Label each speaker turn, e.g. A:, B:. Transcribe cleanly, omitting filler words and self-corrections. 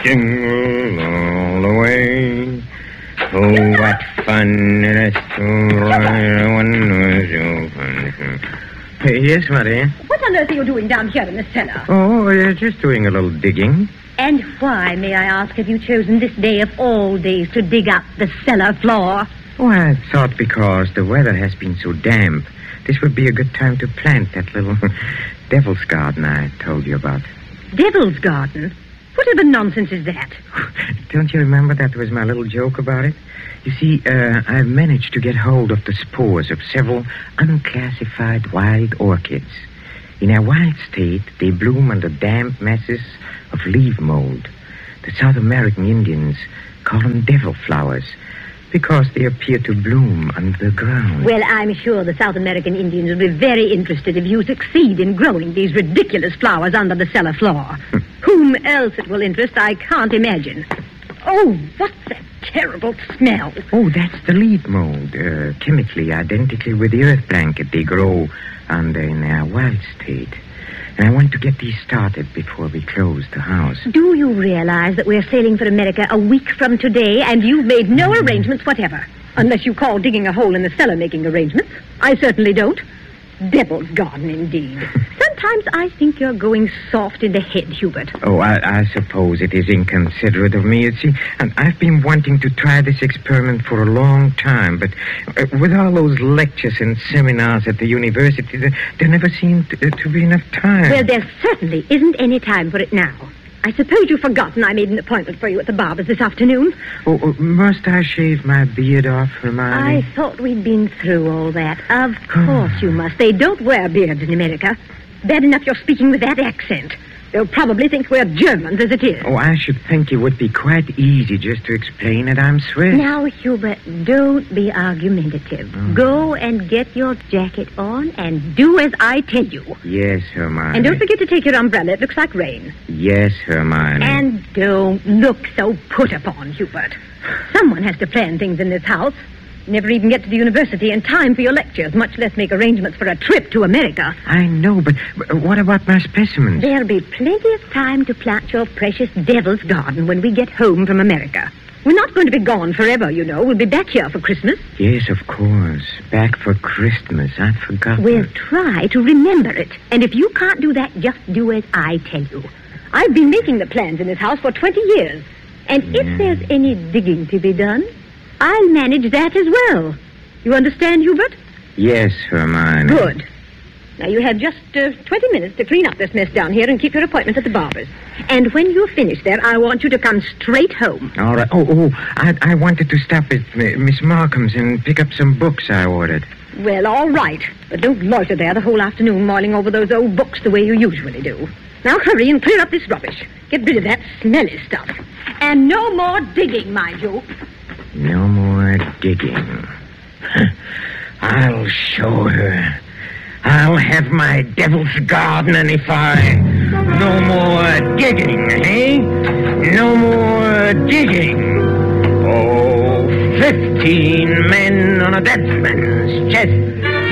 A: jingle all the way. Oh, what fun it is to ride one horse open. Yes, Marie?
B: What on earth are you doing down here in the cellar?
A: Oh, just doing a little digging.
B: And why, may I ask, have you chosen this day of all days to dig up the cellar floor?
A: Oh, I thought because the weather has been so damp, this would be a good time to plant that little devil's garden I told you about.
B: Devil's garden? Whatever nonsense is that?
A: Don't you remember that was my little joke about it? You see, I've managed to get hold of the spores of several unclassified wild orchids. In their wild state, they bloom under damp masses of leaf mold. The South American Indians call them devil flowers because they appear to bloom under the ground.
B: Well, I'm sure the South American Indians will be very interested if you succeed in growing these ridiculous flowers under the cellar floor. Whom else it will interest, I can't imagine. Oh, what's that terrible smell?
A: Oh, that's the leaf mold, chemically identical with the earth blanket they grow under in their wild state. And I want to get these started before we close the house.
B: Do you realize that we're sailing for America a week from today, and you've made no arrangements whatever? Unless you call digging a hole in the cellar making arrangements. I certainly don't. Devil's garden, indeed. Sometimes I think you're going soft in the head, Hubert.
A: Oh, I suppose it is inconsiderate of me, you see. And I've been wanting to try this experiment for a long time, but with all those lectures and seminars at the university, there never seemed to be enough time.
B: Well, there certainly isn't any time for it now. I suppose you've forgotten I made an appointment for you at the barber's this afternoon.
A: Oh, must I shave my beard off, Hermione?
B: I thought we'd been through all that. Of course you must. They don't wear beards in America. Bad enough you're speaking with that accent. They'll probably think we're Germans as it is.
A: Oh, I should think it would be quite easy just to explain that I'm Swiss.
B: Now, Hubert, don't be argumentative. Go and get your jacket on and do as I tell you.
A: Yes, Hermione.
B: And don't forget to take your umbrella. It looks like rain.
A: Yes, Hermione.
B: And don't look so put upon, Hubert. Someone has to plan things in this house. Never even get to the university in time for your lectures, much less make arrangements for a trip to America.
A: I know, but what about my specimens?
B: There'll be plenty of time to plant your precious devil's garden when we get home from America. We're not going to be gone forever, you know. We'll be back here for Christmas.
A: Yes, of course. Back for Christmas. I'd forgotten.
B: We'll try to remember it. And if you can't do that, just do as I tell you. I've been making the plans in this house for 20 years. And if there's any digging to be done, I'll manage that as well. You understand, Hubert?
A: Yes, Hermione.
B: Good. Now, you have just 20 minutes to clean up this mess down here and keep your appointment at the barber's. And when you're finished there, I want you to come straight home.
A: All right. I wanted to stop at Miss Markham's and pick up some books I ordered.
B: Well, all right. But don't loiter there the whole afternoon mulling over those old books the way you usually do. Now, hurry and clear up this rubbish. Get rid of that smelly stuff. And no more digging, mind you.
A: No more digging. I'll show her. I'll have my devil's garden, and if no more digging, eh? No more digging. Oh, 15 men on a dead man's chest.